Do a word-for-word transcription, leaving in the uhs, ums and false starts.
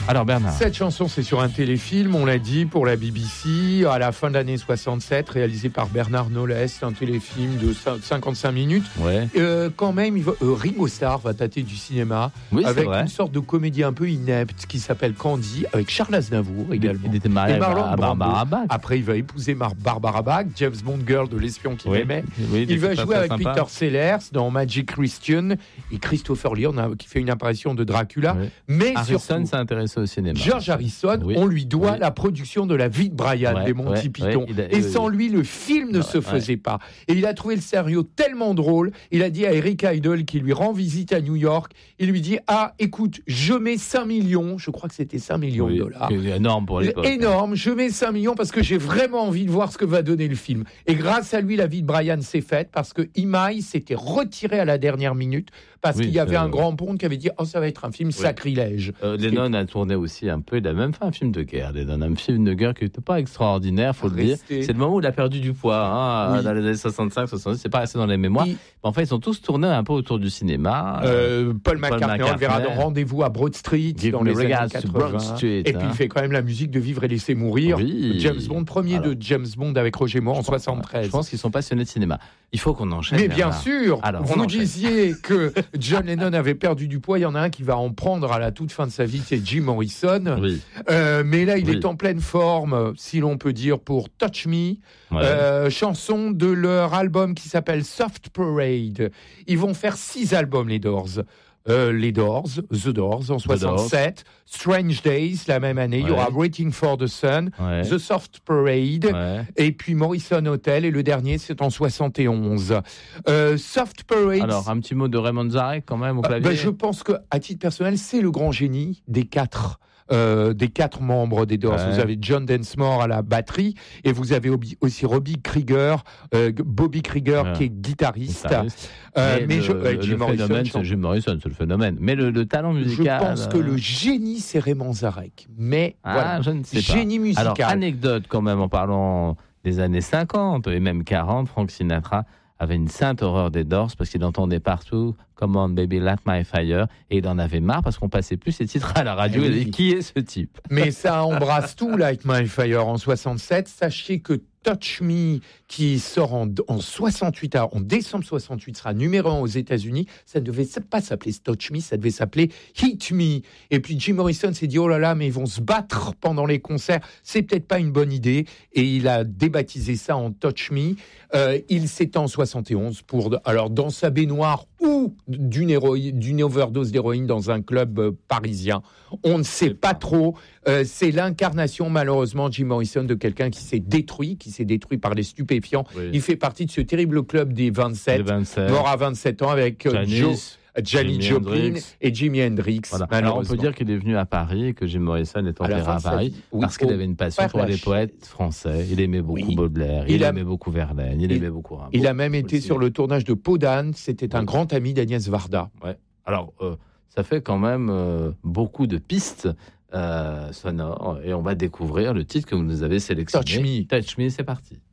Alors Bernard. Cette chanson, c'est sur un téléfilm, on l'a dit, pour la B B C, à la fin de l'année soixante-sept, réalisé par Bernard Knowles, un téléfilm de cinquante-cinq minutes. Ouais. Euh, quand même, il va, euh, Ringo Starr va tâter du cinéma, oui, avec une sorte de comédie un peu inepte qui s'appelle Candy, avec Charles Aznavour également. Il était marié et Marlon à Barbara Bach. Après, il va épouser Mar- Barbara Bach, James Bond girl de l'espion qu'il oui. aimait. Oui, il va jouer avec sympa. Peter Sellers dans Magic Christian et Christopher Lee qui fait une apparition de Dracula. Oui. Mais Harrison surtout, s'est intéressé au cinéma. George Harrison, oui. on lui doit oui. la production de La vie de Brian ouais, des Monty ouais, Python. Ouais, a, et sans lui, le film ne ouais, se faisait ouais. pas. Et il a trouvé le scénario tellement drôle. Il a dit à Eric Idle, qui lui rend visite à New York, il lui dit « Ah, écoute, je mets cinq millions, je crois que c'était cinq millions oui, de dollars. » Énorme pour l'époque. Énorme, je mets cinq millions parce que j'ai vraiment envie de voir ce que va donner le film. Et grâce à lui, La vie de Brian s'est faite parce que Imai s'était retiré à la dernière minute parce oui, qu'il y avait euh... un grand ponte qui avait dit « Oh, ça va être un film oui. sacrilège. Euh, » Lennon a tourné aussi un peu, il a même fait un film de guerre. Lennon, un film de guerre qui n'était pas extraordinaire, faut Rester. le dire. C'est le moment où il a perdu du poids, hein, oui. dans les années soixante-cinq, soixante-dix, c'est pas resté dans les mémoires. Oui. En fait, ils sont tous tournés un peu autour du cinéma. Euh, Paul, Paul McCartney, McCartney, on le verra dans Rendez-vous à Broad Street, Give dans les années quatre-vingts. Street, et puis hein. il fait quand même la musique de Vivre et laisser mourir. Oui. James Bond, premier Alors, de James Bond avec Roger Moore en soixante-treize. Je pense qu'ils sont passionnés de cinéma. Il faut qu'on enchaîne. Mais bien Bernard. sûr, Alors, vous disiez que John Lennon avait perdu du poids. Il y en a un qui va en prendre à la toute fin de sa vie, c'est Jim Morrison. Oui. Euh, mais là, il oui. est en pleine forme, si l'on peut dire, pour Touch Me, ouais. euh, chanson de leur album qui s'appelle Soft Parade. Ils vont faire six albums, les Doors. Euh, les Doors, The Doors en soixante-sept, Strange Days la même année, ouais. il y aura Waiting for the Sun, ouais. The Soft Parade, ouais. et puis Morrison Hotel, et le dernier c'est en soixante et onze. Euh, Soft Parade. Alors un petit mot de Raymond Zarek quand même au clavier. Euh, ben, je pense que à titre personnel, c'est le grand génie des quatre. Euh, des quatre membres des Doors. Ouais. Vous avez John Densmore à la batterie et vous avez aussi Robbie Krieger, euh, Bobby Krieger ouais. qui est guitariste. guitariste. Euh, mais, mais le, je, euh, Jim le Morrison, phénomène, c'est Jim Morrison, c'est le phénomène. Mais le, le talent musical. Je pense que le génie, c'est Raymond Zarek. Mais ah, voilà, je ne sais génie pas. musical. Alors, anecdote quand même en parlant des années cinquante et même quarante, Frank Sinatra avait une sainte horreur des Doors parce qu'il entendait partout Come on baby light my fire et il en avait marre parce qu'on passait plus ces titres à la radio. Oui. Et dit, qui est ce type? Mais ça embrasse tout, Light My Fire en soixante-sept. Sachez que Touch Me, qui sort en, en soixante-huit, en décembre soixante-huit, sera numéro un aux États-Unis. Ça ne devait pas s'appeler Touch Me, ça devait s'appeler Hit Me. Et puis Jim Morrison s'est dit, oh là là, mais ils vont se battre pendant les concerts. C'est peut-être pas une bonne idée. Et il a débaptisé ça en Touch Me. Euh, il s'étend en soixante et onze pour, alors, dans sa baignoire ou d'une, héroïne, d'une overdose d'héroïne dans un club euh, parisien. On ne sait pas trop. Euh, c'est l'incarnation, malheureusement, Jim Morrison, de quelqu'un qui s'est détruit, qui s'est détruit par les stupéfiants. Oui. Il fait partie de ce terrible club des vingt-sept, vingt-sept. Mort à vingt-sept ans avec euh, Joe. Janis Joplin et Jimi Hendrix. Voilà. Alors on peut dire qu'il est venu à Paris, que Jim Morrison est enterré à, à Paris, oui, parce qu'il avait une passion pour les poètes français. Il aimait beaucoup oui. Baudelaire, il, il a... aimait beaucoup Verlaine, il, il aimait beaucoup Rimbaud. Il a même été aussi sur le tournage de Peau d'âne. C'était oui. un grand ami d'Agnès Varda. Ouais. Alors euh, ça fait quand même euh, beaucoup de pistes euh, sonores et on va découvrir le titre que vous nous avez sélectionné. Touch Me. Touch Me, c'est parti.